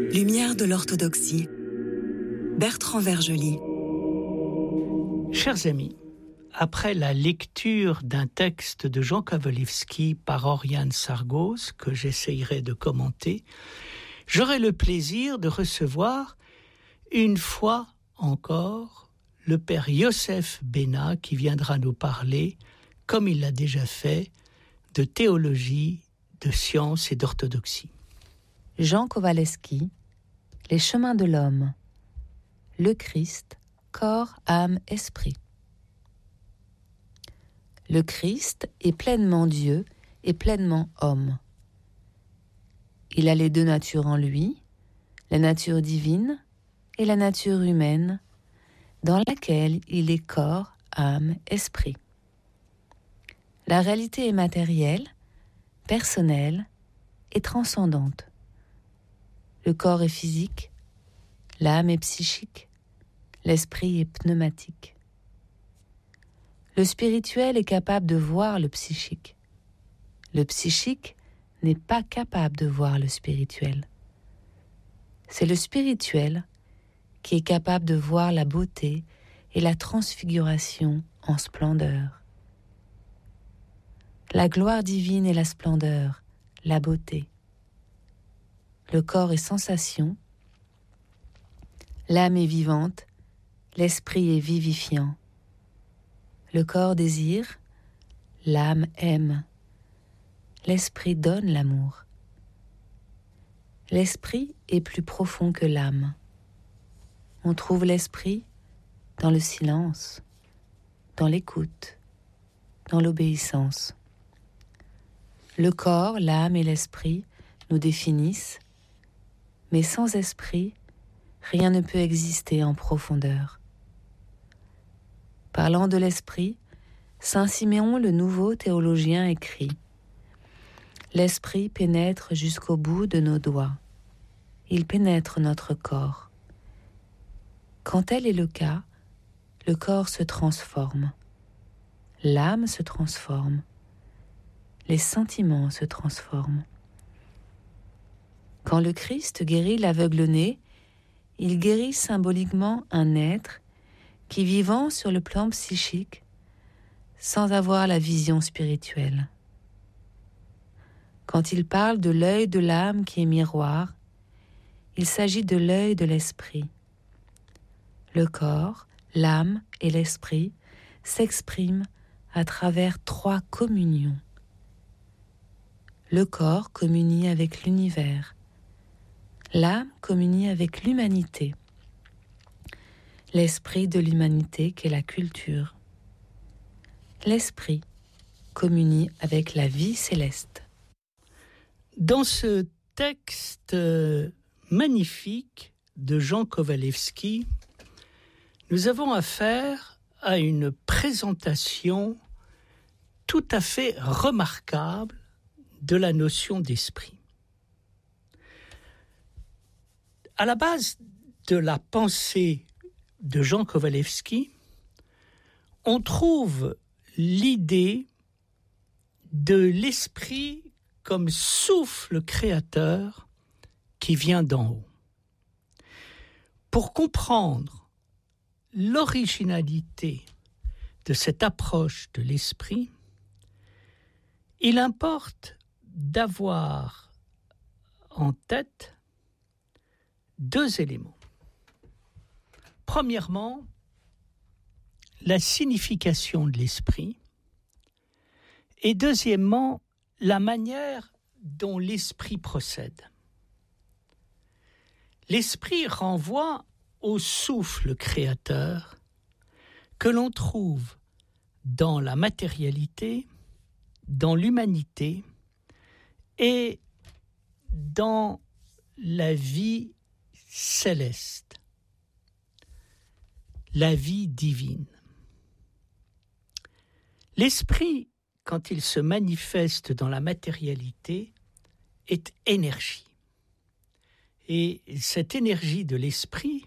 Lumière de l'orthodoxie. Bertrand Vergely. Chers amis, après la lecture d'un texte de Jean Kowalewski par Oriane Sargos, que j'essayerai de commenter, j'aurai le plaisir de recevoir, une fois encore, le père Yosef Bena qui viendra nous parler, comme il l'a déjà fait, de théologie, de science et d'orthodoxie. Jean Kowalewski, Les chemins de l'homme, le Christ, corps, âme, esprit. Le Christ est pleinement Dieu et pleinement homme. Il a les deux natures en lui, la nature divine et la nature humaine, dans laquelle il est corps, âme, esprit. La réalité est matérielle, personnelle et transcendante. Le corps est physique, l'âme est psychique, l'esprit est pneumatique. Le spirituel est capable de voir le psychique. Le psychique n'est pas capable de voir le spirituel. C'est le spirituel qui est capable de voir la beauté et la transfiguration en splendeur. La gloire divine est la splendeur, la beauté. Le corps est sensation, l'âme est vivante, l'esprit est vivifiant. Le corps désire, l'âme aime, l'esprit donne l'amour. L'esprit est plus profond que l'âme. On trouve l'esprit dans le silence, dans l'écoute, dans l'obéissance. Le corps, l'âme et l'esprit nous définissent, mais sans esprit, rien ne peut exister en profondeur. Parlant de l'esprit, saint Siméon le nouveau théologien écrit « L'esprit pénètre jusqu'au bout de nos doigts. Il pénètre notre corps. Quand tel est le cas, le corps se transforme. L'âme se transforme. Les sentiments se transforment. Quand le Christ guérit l'aveugle-né, il guérit symboliquement un être qui, vivant sur le plan psychique, sans avoir la vision spirituelle. Quand il parle de l'œil de l'âme qui est miroir, il s'agit de l'œil de l'esprit. Le corps, l'âme et l'esprit s'expriment à travers trois communions. Le corps communie avec l'univers. L'âme communie avec l'humanité. L'esprit de l'humanité qu'est la culture. L'esprit communie avec la vie céleste. Dans ce texte magnifique de Jean Kowalewski, nous avons affaire à une présentation tout à fait remarquable de la notion d'esprit. À la base de la pensée de Jean Kowalewski, on trouve l'idée de l'esprit comme souffle créateur qui vient d'en haut. Pour comprendre l'originalité de cette approche de l'esprit, il importe d'avoir en tête deux éléments. Premièrement, la signification de l'esprit et deuxièmement, la manière dont l'esprit procède. L'esprit renvoie au souffle créateur que l'on trouve dans la matérialité, dans l'humanité et dans la vie céleste, la vie divine. L'esprit, quand il se manifeste dans la matérialité, est énergie. Et cette énergie de l'esprit